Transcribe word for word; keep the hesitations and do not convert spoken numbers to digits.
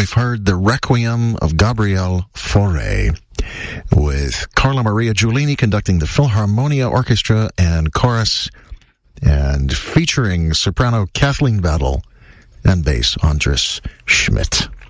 we've heard the Requiem of Gabriel Fauré, with Carla Maria Giulini conducting the Philharmonia Orchestra and Chorus, and featuring soprano Kathleen Battle and bass Andres Schmidt.